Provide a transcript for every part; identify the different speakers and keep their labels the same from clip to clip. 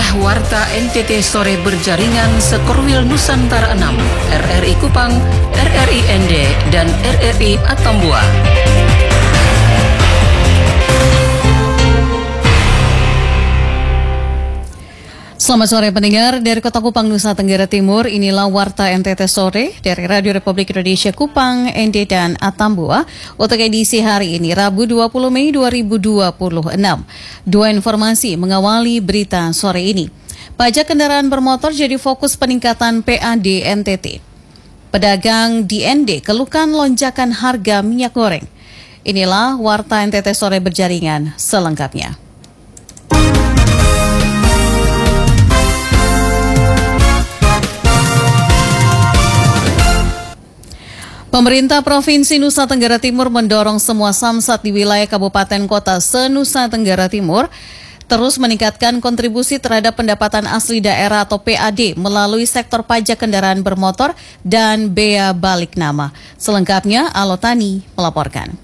Speaker 1: Inilah Warta NTT Sore Berjaringan Sekorwil Nusantara 6, RRI Kupang, RRI ND, dan RRI Atambua. Selamat sore pendengar dari Kota Kupang, Nusa Tenggara Timur. Inilah Warta NTT Sore dari Radio Republik Indonesia Kupang, ND, dan Atambua untuk edisi hari ini, Rabu 20 Mei 2026. Dua informasi mengawali berita sore ini. Pajak kendaraan bermotor jadi fokus peningkatan PAD NTT. Pedagang di ND keluhkan lonjakan harga minyak goreng. Inilah Warta NTT Sore Berjaringan selengkapnya. Pemerintah Provinsi Nusa Tenggara Timur mendorong semua samsat di wilayah Kabupaten Kota se-Nusa Tenggara Timur terus meningkatkan kontribusi terhadap pendapatan asli daerah atau PAD melalui sektor pajak kendaraan bermotor dan bea balik nama. Selengkapnya, Alotani melaporkan.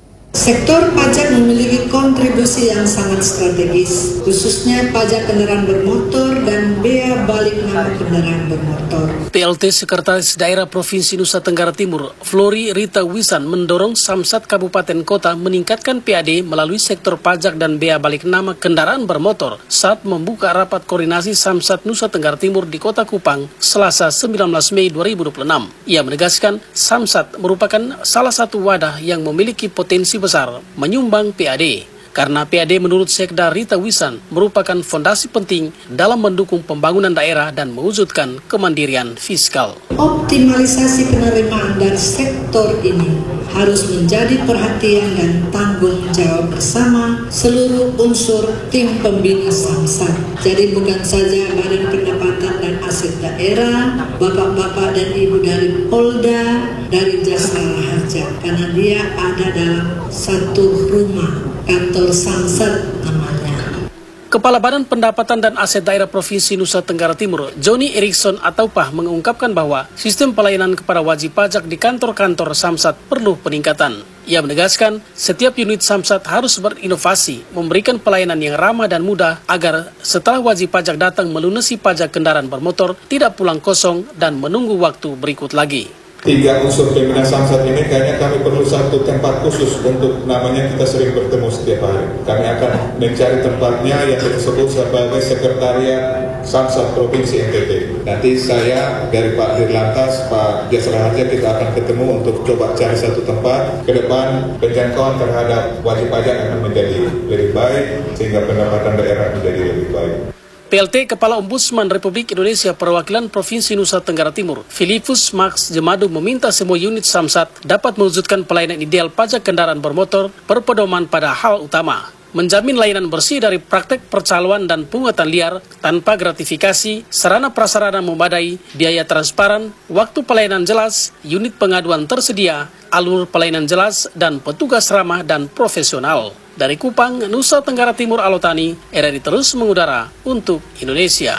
Speaker 2: Sektor pajak memiliki kontribusi yang sangat strategis, khususnya pajak kendaraan bermotor dan bea balik nama kendaraan bermotor.
Speaker 3: PLT Sekretaris Daerah Provinsi Nusa Tenggara Timur, Flori Rita Wisan, mendorong Samsat Kabupaten Kota meningkatkan PAD melalui sektor pajak dan bea balik nama kendaraan bermotor saat membuka rapat koordinasi Samsat Nusa Tenggara Timur di Kota Kupang, Selasa 19 Mei 2026. Ia menegaskan Samsat merupakan salah satu wadah yang memiliki potensi besar menyumbang PAD. Karena PAD menurut Sekda Rita Wisan merupakan fondasi penting dalam mendukung pembangunan daerah dan mewujudkan kemandirian fiskal.
Speaker 2: Optimalisasi penerimaan dari sektor ini harus menjadi perhatian dan tanggung jawab bersama seluruh unsur tim pembina Samsat. Jadi bukan saja Badan Pendapatan dan Aset Daerah, bapak-bapak dan ibu dari Polda, dari Jasara Harja, karena dia ada dalam satu rumah. Kantor Samsat namanya.
Speaker 3: Kepala Badan Pendapatan dan Aset Daerah Provinsi Nusa Tenggara Timur, Johnny Erickson Ataupah, mengungkapkan bahwa sistem pelayanan kepada wajib pajak di kantor-kantor Samsat perlu peningkatan. Ia menegaskan setiap unit Samsat harus berinovasi, memberikan pelayanan yang ramah dan mudah agar setelah wajib pajak datang melunasi pajak kendaraan bermotor tidak pulang kosong dan menunggu waktu berikut lagi.
Speaker 4: 3 unsur pembina Samsat ini kayaknya kami perlu satu tempat khusus untuk namanya kita sering bertemu setiap hari. Kami akan mencari tempatnya yang disebut sebagai Sekretariat Samsat Provinsi NTT. Nanti saya dari Pak Dirlantas, Pak Jasara Harja, kita akan ketemu untuk coba cari satu tempat. Ke depan penjangkauan terhadap wajib pajak akan menjadi lebih baik sehingga pendapatan daerah menjadi lebih baik.
Speaker 3: PLT Kepala Ombudsman Republik Indonesia Perwakilan Provinsi Nusa Tenggara Timur, Filipus Max Jemadu, meminta semua unit Samsat dapat mewujudkan pelayanan ideal pajak kendaraan bermotor berpedoman pada hal utama, menjamin layanan bersih dari praktek percaloan dan pungutan liar tanpa gratifikasi, sarana prasarana memadai, biaya transparan, waktu pelayanan jelas, unit pengaduan tersedia, alur pelayanan jelas, dan petugas ramah dan profesional. Dari Kupang, Nusa Tenggara Timur, Alotani, RRI terus mengudara untuk Indonesia.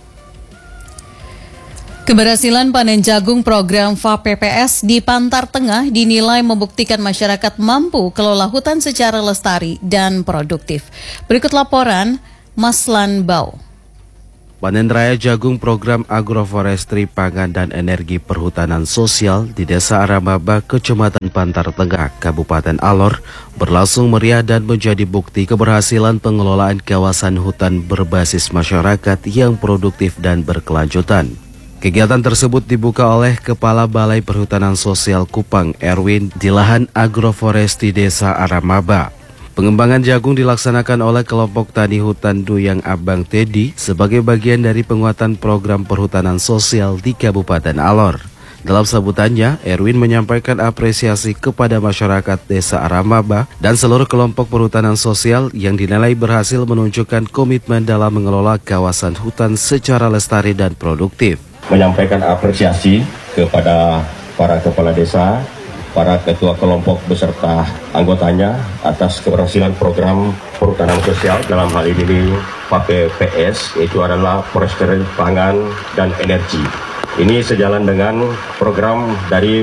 Speaker 1: Keberhasilan panen jagung program VAPPS di Pantar Tengah dinilai membuktikan masyarakat mampu kelola hutan secara lestari dan produktif. Berikut laporan Maslan Bau.
Speaker 5: Panen raya jagung program agroforestry pangan dan energi perhutanan sosial di Desa Aramaba, Kecamatan Pantar Tengah, Kabupaten Alor berlangsung meriah dan menjadi bukti keberhasilan pengelolaan kawasan hutan berbasis masyarakat yang produktif dan berkelanjutan. Kegiatan tersebut dibuka oleh Kepala Balai Perhutanan Sosial Kupang, Erwin, di lahan agroforestry Desa Aramaba. Pengembangan jagung dilaksanakan oleh kelompok tani hutan Duyang Abang Teddy sebagai bagian dari penguatan program perhutanan sosial di Kabupaten Alor. Dalam sambutannya, Erwin menyampaikan apresiasi kepada masyarakat Desa Aramaba dan seluruh kelompok perhutanan sosial yang dinilai berhasil menunjukkan komitmen dalam mengelola kawasan hutan secara lestari dan produktif.
Speaker 6: Menyampaikan apresiasi kepada para kepala desa, para ketua kelompok beserta anggotanya atas keberhasilan program perhutanan sosial dalam hal ini VAPPS, yaitu adalah Forestry Pangan dan Energi. Ini sejalan dengan program dari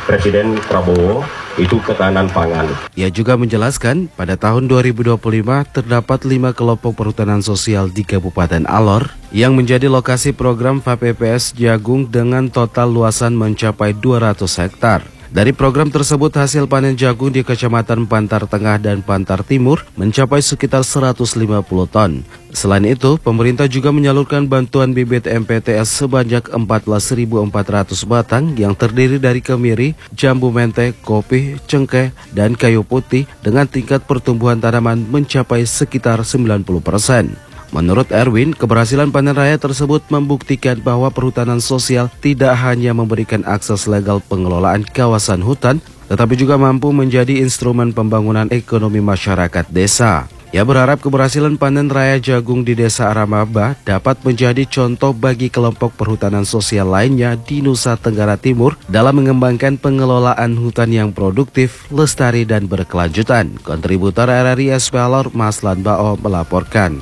Speaker 6: Presiden Prabowo, itu ketahanan pangan.
Speaker 5: Ia juga menjelaskan pada tahun 2025 terdapat 5 kelompok perhutanan sosial di Kabupaten Alor yang menjadi lokasi program VPPS jagung dengan total luasan mencapai 200 hektar. Dari program tersebut hasil panen jagung di Kecamatan Pantar Tengah dan Pantar Timur mencapai sekitar 150 ton. Selain itu, pemerintah juga menyalurkan bantuan bibit MPTS sebanyak 14.400 batang yang terdiri dari kemiri, jambu mente, kopi, cengkeh, dan kayu putih dengan tingkat pertumbuhan tanaman mencapai sekitar 90%. Menurut Erwin, keberhasilan panen raya tersebut membuktikan bahwa perhutanan sosial tidak hanya memberikan akses legal pengelolaan kawasan hutan, tetapi juga mampu menjadi instrumen pembangunan ekonomi masyarakat desa. Ia berharap keberhasilan panen raya jagung di Desa Aramaba dapat menjadi contoh bagi kelompok perhutanan sosial lainnya di Nusa Tenggara Timur dalam mengembangkan pengelolaan hutan yang produktif, lestari, dan berkelanjutan. Kontributor RRI SP Alor, Maslan Bao melaporkan.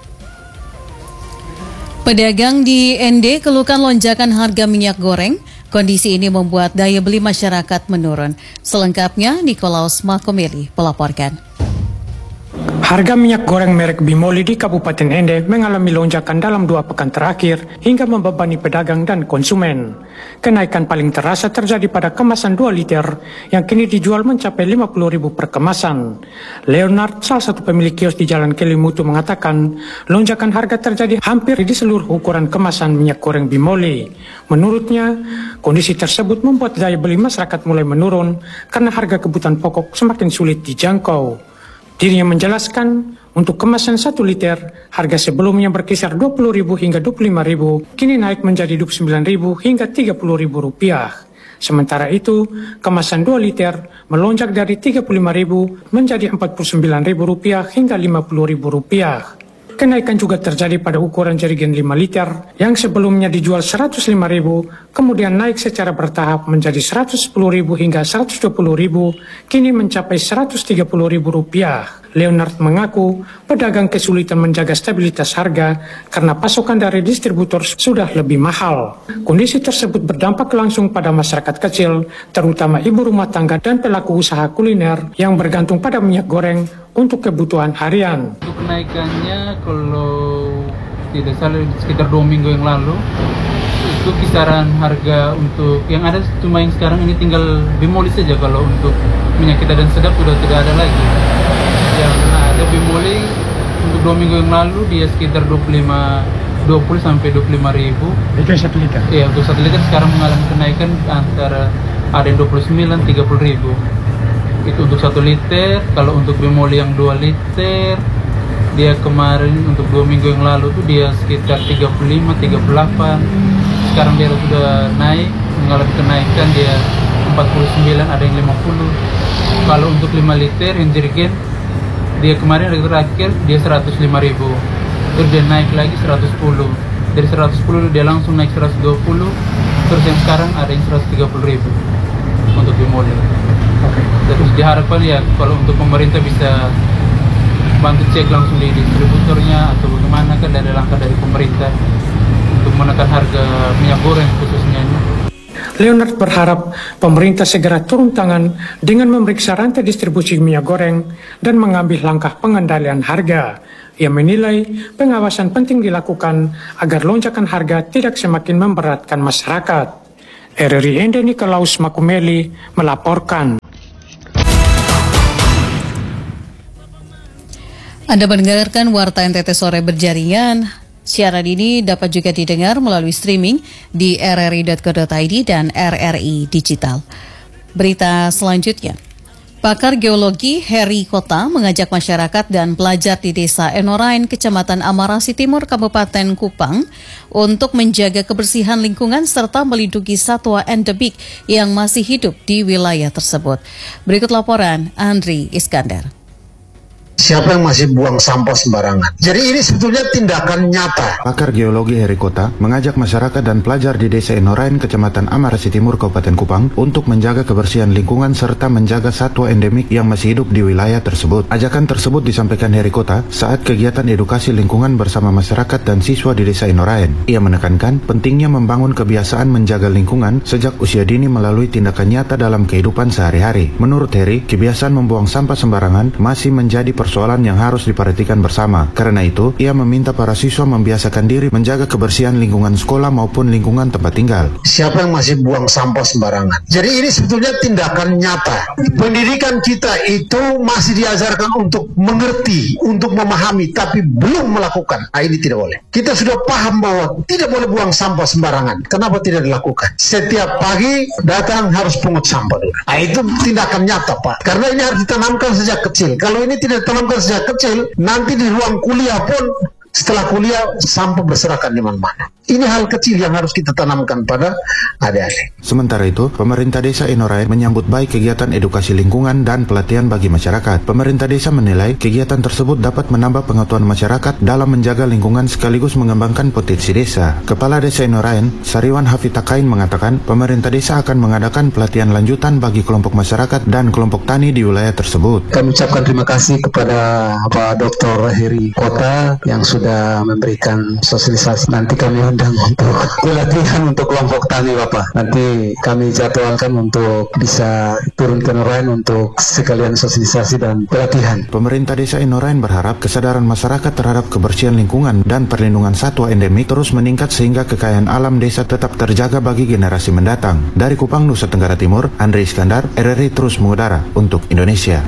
Speaker 1: Pedagang di ND keluhkan lonjakan harga minyak goreng. Kondisi ini membuat daya beli masyarakat menurun. Selengkapnya, Nikolaus Makomeli melaporkan.
Speaker 7: Harga minyak goreng merek Bimoli di Kabupaten Ende mengalami lonjakan dalam 2 pekan terakhir hingga membebani pedagang dan konsumen. Kenaikan paling terasa terjadi pada kemasan 2 liter yang kini dijual mencapai Rp50.000 per kemasan. Leonard, salah satu pemilik kios di Jalan Kelimutu, mengatakan lonjakan harga terjadi hampir di seluruh ukuran kemasan minyak goreng Bimoli. Menurutnya, kondisi tersebut membuat daya beli masyarakat mulai menurun karena harga kebutuhan pokok semakin sulit dijangkau. Dirinya menjelaskan, untuk kemasan 1 liter, harga sebelumnya berkisar Rp20.000 hingga Rp25.000, kini naik menjadi Rp29.000 hingga Rp30.000. Sementara itu, kemasan 2 liter melonjak dari Rp35.000 menjadi Rp49.000 hingga Rp50.000. Kenaikan juga terjadi pada ukuran jerigen 5 liter yang sebelumnya dijual Rp105.000, kemudian naik secara bertahap menjadi Rp110.000 hingga Rp120.000, kini mencapai Rp130.000. Leonard mengaku pedagang kesulitan menjaga stabilitas harga karena pasokan dari distributor sudah lebih mahal. Kondisi tersebut berdampak langsung pada masyarakat kecil, terutama ibu rumah tangga dan pelaku usaha kuliner yang bergantung pada minyak goreng untuk kebutuhan harian.
Speaker 8: Untuk kenaikannya, kalau tidak salah sekitar 2 minggu yang lalu, itu kisaran harga untuk yang ada cuma yang sekarang ini tinggal Bimoli saja. Kalau untuk minyak kita dan sedap sudah tidak ada lagi. Yang ada Bimoli untuk 2 minggu yang lalu dia sekitar 20 sampai 25.000.
Speaker 7: Itu 1 liter?
Speaker 8: Iya, untuk 1 liter sekarang mengalami kenaikan antara ada yang 29, 30.000. Itu untuk 1 liter. Kalau untuk Bimoli yang 2 liter, dia kemarin untuk 2 minggu yang lalu tuh dia sekitar 35, 38. Sekarang dia sudah naik, mengalami kenaikan dia 49, ada yang 50. Kalau untuk 5 liter yang jerigen, dia kemarin hari terakhir dia 105.000. Terus dia naik lagi 110. Dari 110 dia langsung naik 120. Terus yang sekarang ada yang 130.000 untuk Bimoli. Terus diharapkan ya kalau untuk pemerintah bisa bantu cek langsung di distributornya atau bagaimana, kan ada langkah dari pemerintah untuk menekan harga minyak goreng khususnya.
Speaker 7: Leonard berharap pemerintah segera turun tangan dengan memeriksa rantai distribusi minyak goreng dan mengambil langkah pengendalian harga. Ia menilai pengawasan penting dilakukan agar lonjakan harga tidak semakin memberatkan masyarakat. RRI Ende, Nikolaus Makumeli melaporkan.
Speaker 1: Anda mendengarkan Warta NTT Sore Berjaringan. Siaran ini dapat juga didengar melalui streaming di rri.co.id dan RRI Digital. Berita selanjutnya. Pakar geologi Heri Kota mengajak masyarakat dan pelajar di Desa Enorain, Kecamatan Amarasi Timur, Kabupaten Kupang untuk menjaga kebersihan lingkungan serta melindungi satwa endemik yang masih hidup di wilayah tersebut. Berikut laporan Andri Iskandar.
Speaker 9: siapa yang masih buang sampah sembarangan. Jadi ini sebetulnya tindakan nyata.
Speaker 10: Pakar Geologi Heri Kota mengajak masyarakat dan pelajar di Desa Enorain, Kecamatan Amarasi Timur, Kabupaten Kupang untuk menjaga kebersihan lingkungan serta menjaga satwa endemik yang masih hidup di wilayah tersebut. Ajakan tersebut disampaikan Heri Kota saat kegiatan edukasi lingkungan bersama masyarakat dan siswa di Desa Enorain. Ia menekankan pentingnya membangun kebiasaan menjaga lingkungan sejak usia dini melalui tindakan nyata dalam kehidupan sehari-hari. Menurut Heri, kebiasaan membuang sampah sembarangan masih menjadi persoalan yang harus diperhatikan bersama. Karena itu, ia meminta para siswa membiasakan diri menjaga kebersihan lingkungan sekolah maupun lingkungan tempat tinggal.
Speaker 9: Siapa yang masih buang sampah sembarangan. Jadi ini sebetulnya tindakan nyata. Pendidikan kita itu masih diajarkan untuk mengerti, untuk memahami, tapi belum melakukan. Nah, ini tidak boleh. Kita sudah paham bahwa tidak boleh buang sampah sembarangan. Kenapa tidak dilakukan? Setiap pagi datang harus pungut sampah dulu. Nah, itu tindakan nyata, Pak. Karena ini harus ditanamkan sejak kecil. Kalau ini tidak ditanamkan sejak kecil, nanti di ruang kuliah pun setelah kuliah sampah berserakan di mana-mana. Ini hal kecil yang harus kita tanamkan pada adik-adik.
Speaker 10: Sementara itu, pemerintah Desa Enorain menyambut baik kegiatan edukasi lingkungan dan pelatihan bagi masyarakat. Pemerintah desa menilai kegiatan tersebut dapat menambah pengetahuan masyarakat dalam menjaga lingkungan sekaligus mengembangkan potensi desa. Kepala Desa Enorain, Sariwan Hafitakain mengatakan, pemerintah desa akan mengadakan pelatihan lanjutan bagi kelompok masyarakat dan kelompok tani di wilayah tersebut.
Speaker 11: Kami ucapkan terima kasih kepada Pak Dr. Heri Kota yang sudah memberikan sosialisasi. Nanti kami undang untuk pelatihan untuk kelompok tani, Bapak. Nanti kami jadwalkan untuk bisa turun ke Enorain untuk sekalian sosialisasi dan pelatihan.
Speaker 10: Pemerintah Desa Enorain berharap kesadaran masyarakat terhadap kebersihan lingkungan dan perlindungan satwa endemik terus meningkat sehingga kekayaan alam desa tetap terjaga bagi generasi mendatang. Dari Kupang, Nusa Tenggara Timur, Andre Iskandar, RRI terus mengudara untuk Indonesia.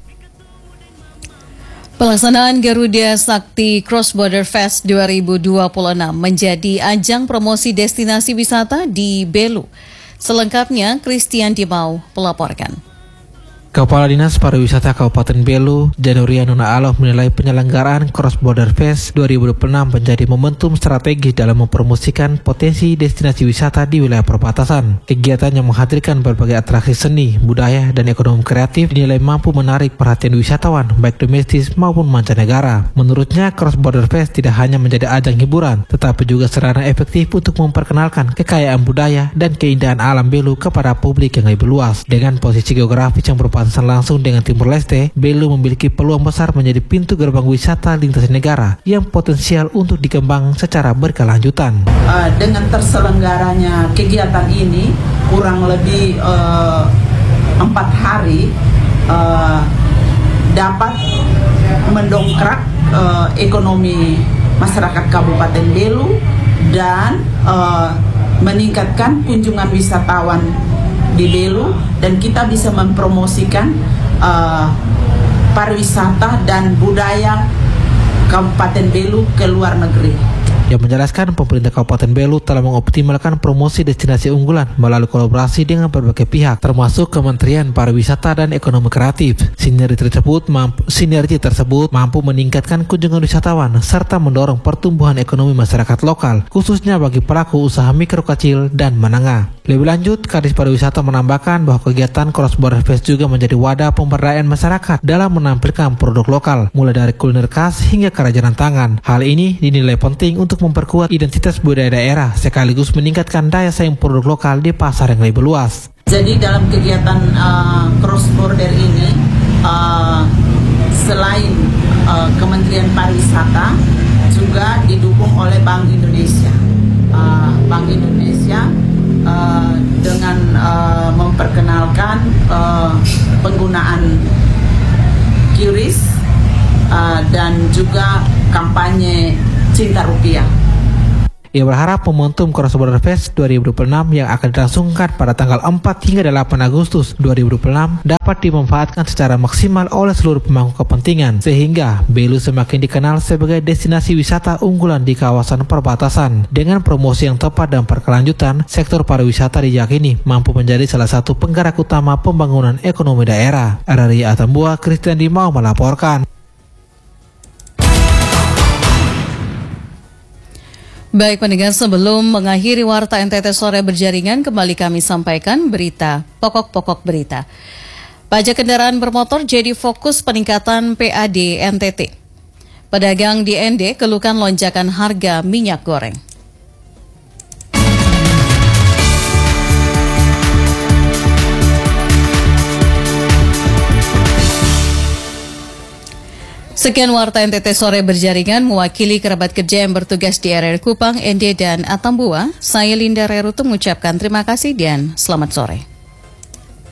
Speaker 1: Pelaksanaan Garuda Sakti Cross Border Fest 2026 menjadi ajang promosi destinasi wisata di Belu. Selengkapnya, Christian Dimau melaporkan.
Speaker 12: Kepala Dinas Pariwisata Kabupaten Belu, Januria Nuna Aloh menilai penyelenggaraan Cross Border Fest 2026 menjadi momentum strategis dalam mempromosikan potensi destinasi wisata di wilayah perbatasan. Kegiatan yang menghadirkan berbagai atraksi seni, budaya, dan ekonomi kreatif dinilai mampu menarik perhatian wisatawan baik domestik maupun mancanegara. Menurutnya, Cross Border Fest tidak hanya menjadi ajang hiburan, tetapi juga sarana efektif untuk memperkenalkan kekayaan budaya dan keindahan alam Belu kepada publik yang lebih luas. Dengan posisi geografis yang berbatasan langsung dengan Timur Leste, Belu memiliki peluang besar menjadi pintu gerbang wisata lintas negara yang potensial untuk dikembang secara berkelanjutan.
Speaker 13: Dengan terselenggaranya kegiatan ini kurang lebih 4 hari dapat mendongkrak ekonomi masyarakat Kabupaten Belu dan meningkatkan kunjungan wisatawan di Belu, dan kita bisa mempromosikan pariwisata dan budaya Kabupaten Belu ke luar negeri.
Speaker 12: Yang menjelaskan pemerintah Kabupaten Belu telah mengoptimalkan promosi destinasi unggulan melalui kolaborasi dengan berbagai pihak, termasuk Kementerian Pariwisata dan Ekonomi Kreatif. Sinergi tersebut mampu meningkatkan kunjungan wisatawan serta mendorong pertumbuhan ekonomi masyarakat lokal, khususnya bagi pelaku usaha mikro kecil dan menengah. Lebih lanjut, Kadis Pariwisata menambahkan bahwa kegiatan Cross Border Fest juga menjadi wadah pemberdayaan masyarakat dalam menampilkan produk lokal, mulai dari kuliner khas hingga kerajinan tangan. Hal ini dinilai penting untuk memperkuat identitas budaya daerah sekaligus meningkatkan daya saing produk lokal di pasar yang lebih luas.
Speaker 13: Jadi dalam kegiatan Cross Border ini, selain Kementerian Pariwisata juga didukung oleh Bank Indonesia. Bank Indonesia dengan memperkenalkan penggunaan QRIS dan juga kampanye Cinta Rupiah.
Speaker 12: Ia berharap momentum Cross Border Fest 2026 yang akan dilangsungkan pada tanggal 4 hingga 8 Agustus 2026 dapat dimanfaatkan secara maksimal oleh seluruh pemangku kepentingan, sehingga Belu semakin dikenal sebagai destinasi wisata unggulan di kawasan perbatasan. Dengan promosi yang tepat dan berkelanjutan, sektor pariwisata diyakini mampu menjadi salah satu penggerak utama pembangunan ekonomi daerah. RRI Atambua, Christian Dimau melaporkan.
Speaker 1: Baik pendengar, sebelum mengakhiri Warta NTT Sore berjaringan, kembali kami sampaikan berita, pokok-pokok berita. Pajak kendaraan bermotor jadi fokus peningkatan PAD NTT. Pedagang di ND keluhkan lonjakan harga minyak goreng. Sekian Warta NTT Sore berjaringan mewakili kerabat kerja yang bertugas di RR Kupang, ND, dan Atambua. Saya Linda Rerutu mengucapkan terima kasih dan selamat sore.